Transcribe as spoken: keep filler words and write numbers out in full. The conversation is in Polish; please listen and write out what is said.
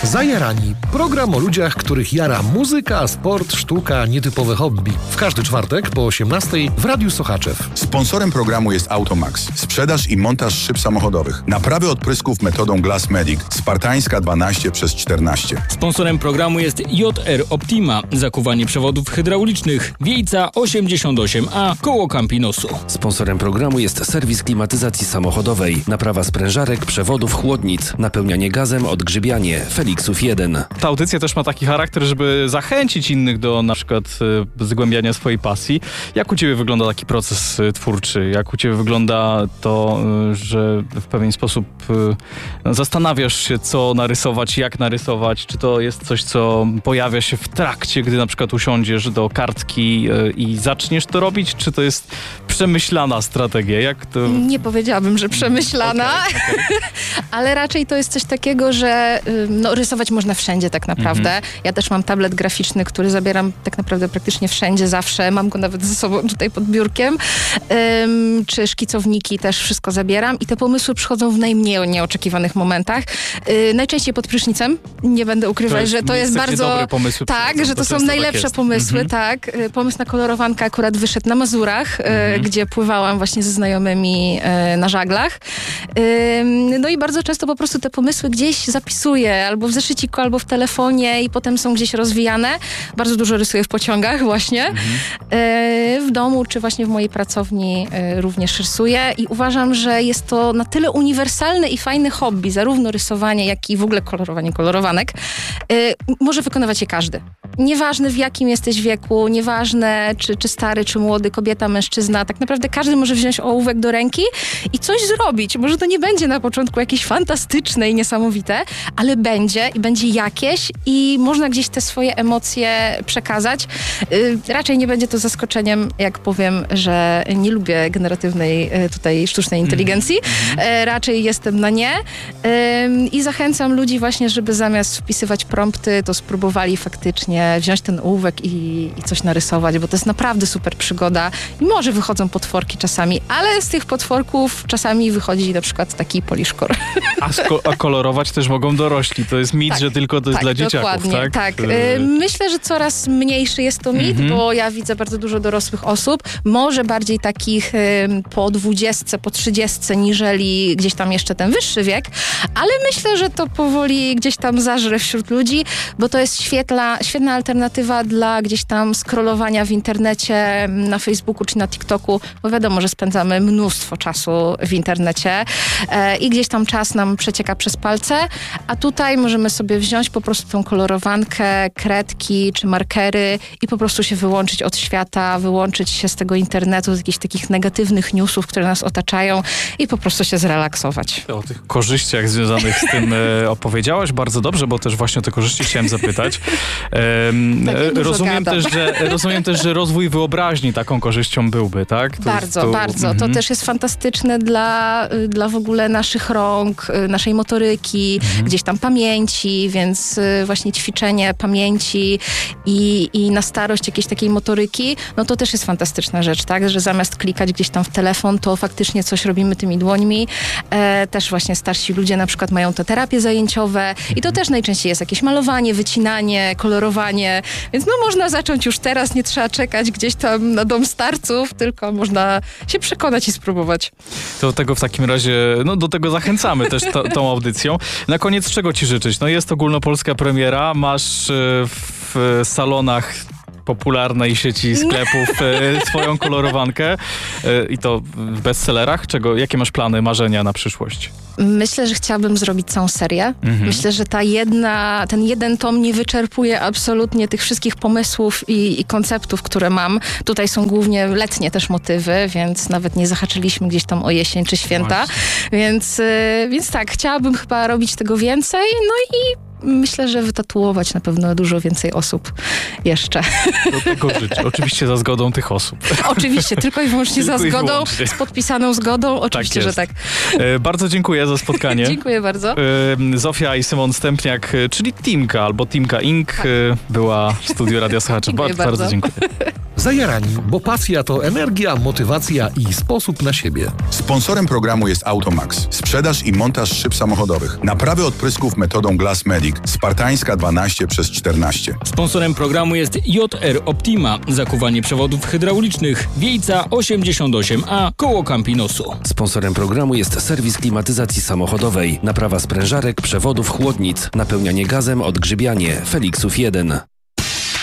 Zajarani. Program o ludziach, których jara muzyka, sport, sztuka, nietypowe hobby. W każdy czwartek po osiemnastej w Radiu Sochaczew. Sponsorem programu jest Automax. Sprzedaż i montaż szyb samochodowych. Naprawy odprysków metodą Glass Medic. Spartańska dwanaście przez czternaście. Sponsorem programu jest J R Optima. Zakuwanie przewodów hydraulicznych. Wiejca osiemdziesiąt osiem A koło Campinosu. Sponsorem programu jest serwis klimatyzacji samochodowej. Naprawa sprężarek, przewodów, chłodnic. Napełnianie gazem, odgrzybianie. Felixów jeden. Ta audycja też ma taki charakter, żeby zachęcić innych do na przykład y, zgłębiania swojej pasji. Jak u Ciebie wygląda taki proces y, twórczy? Jak u Ciebie wygląda to, y, że w pewien sposób y, zastanawiasz się, co narysować, jak narysować? Czy to jest coś, co pojawia się w trakcie, gdy na przykład usiądziesz do kartki y, i zaczniesz to robić? Czy to jest przemyślana strategia? Jak to... Nie powiedziałabym, że przemyślana, okay, okay. Ale raczej to jest coś takiego, że no, rysować można wszędzie tak naprawdę. Mhm. Ja też mam tablet graficzny, który zabieram tak naprawdę praktycznie wszędzie, zawsze. Mam go nawet ze sobą tutaj pod biurkiem. Um, czy szkicowniki też wszystko zabieram i te pomysły przychodzą w najmniej nieoczekiwanych momentach. Yy, najczęściej pod prysznicem. Nie będę ukrywać, to jest, że to jest bardzo... dobre pomysły. Tak, że to, to są najlepsze tak pomysły, mhm. tak. Pomysł na kolorowankę akurat wyszedł na Mazurach, mhm. yy, gdzie pływałam właśnie ze znajomymi yy, na żaglach. Yy, no i bardzo często po prostu te pomysły gdzieś zapisuję, albo w zeszyciku, albo w telefonie i potem są gdzieś rozwijane. Bardzo dużo rysuję w pociągach właśnie. Mhm. Yy, w domu, czy właśnie w mojej pracowni yy, również rysuję i uważam, że jest to na tyle uniwersalne i fajne hobby, zarówno rysowanie, jak i w ogóle kolorowanie kolorowanek. Yy, może wykonywać je każdy. Nieważne w jakim jesteś wieku, nieważne czy, czy stary, czy młody, kobieta, mężczyzna, tak naprawdę każdy może wziąć ołówek do ręki i coś zrobić. Może to nie będzie na początku jakieś fantastyczne i niesamowite, ale będzie i będzie jakieś i można gdzieś te swoje emocje przekazać. Yy, raczej nie będzie to zaskoczeniem, jak powiem, że nie lubię generatywnej yy, tutaj sztucznej inteligencji. Yy, raczej jestem na nie yy, i zachęcam ludzi właśnie, żeby zamiast wpisywać prompty, to spróbowali faktycznie wziąć ten ołówek i, i coś narysować, bo to jest naprawdę super przygoda i może wychodzą potworki czasami, ale z tych potworków czasami wychodzi na przykład taki poliszkor. A, sko- a kolorować też mogą dorośli. To jest mit, tak, że tylko to jest tak, dla dzieciaków, dokładnie, tak? tak. Yy, myślę, że coraz mniejszy jest to mit, mm-hmm. bo ja widzę bardzo dużo dorosłych osób, może bardziej takich yy, po dwudziestce, po trzydziestce, niżeli gdzieś tam jeszcze ten wyższy wiek, ale myślę, że to powoli gdzieś tam zażre wśród ludzi, bo to jest świetla, świetna alternatywa dla gdzieś tam scrollowania w internecie, na Facebooku czy na TikToku, bo wiadomo, że spędzamy mnóstwo czasu w internecie e, i gdzieś tam czas nam przecieka przez palce, a tutaj możemy sobie wziąć po prostu tą kolorowankę, kredki czy markery i po prostu się wyłączyć od świata, wyłączyć się z tego internetu, z jakichś takich negatywnych newsów, które nas otaczają i po prostu się zrelaksować. O tych korzyściach związanych z tym e, opowiedziałaś bardzo dobrze, bo też właśnie o te korzyści chciałem zapytać. E, rozumiem, też, że, rozumiem też, że rozwój wyobraźni taką korzyścią byłby, tak? To bardzo, to, bardzo. Mm-hmm. To też jest fantastyczne dla, dla w ogóle naszych rąk, naszej motoryki, mm-hmm. gdzieś tam pamięci, więc właśnie ćwiczenie pamięci i, i na starość jakiejś takiej motoryki, no to też jest fantastyczna rzecz, tak? Że zamiast klikać gdzieś tam w telefon, to faktycznie coś robimy tymi dłońmi. E, też właśnie starsi ludzie na przykład mają te terapie zajęciowe i to też najczęściej jest jakieś malowanie, wycinanie, kolorowanie, więc no można zacząć już teraz, nie trzeba czekać gdzieś tam na dom starców, tylko można się przekonać i spróbować. To do tego w takim razie, no do tego zachęcamy też to, tą audycją. Na koniec czego ci życzyć? No jest ogólnopolska premiera, masz w salonach popularnej sieci sklepów e, swoją kolorowankę e, i to w bestsellerach. Czego, jakie masz plany, marzenia na przyszłość? Myślę, że chciałabym zrobić całą serię. Mhm. Myślę, że ta jedna, ten jeden tom nie wyczerpuje absolutnie tych wszystkich pomysłów i, i konceptów, które mam. Tutaj są głównie letnie też motywy, więc nawet nie zahaczyliśmy gdzieś tam o jesień czy święta. Więc, y, więc tak, chciałabym chyba robić tego więcej. No i myślę, że wytatuować na pewno dużo więcej osób jeszcze. Do tego życzę. Oczywiście za zgodą tych osób. Oczywiście, tylko i wyłącznie tylko za zgodą, wyłącznie. z podpisaną zgodą. Oczywiście, tak że tak. E, bardzo dziękuję za spotkanie. Dziękuję bardzo. E, Zofia i Szymon Stępniak, czyli Teamka albo Teamka Incorporated tak. była w studiu Radia Sochaczew. Bardzo, bardzo dziękuję. Zajarani, bo pasja to energia, motywacja i sposób na siebie. Sponsorem programu jest Automax. Sprzedaż i montaż szyb samochodowych. Naprawy odprysków metodą Glass Medic. Spartańska dwanaście przez czternaście. Sponsorem programu jest J R Optima. Zakuwanie przewodów hydraulicznych. Wiejca osiemdziesiąt osiem A koło Campinosu. Sponsorem programu jest serwis klimatyzacji samochodowej. Naprawa sprężarek, przewodów, chłodnic. Napełnianie gazem, odgrzybianie. Felixów jeden.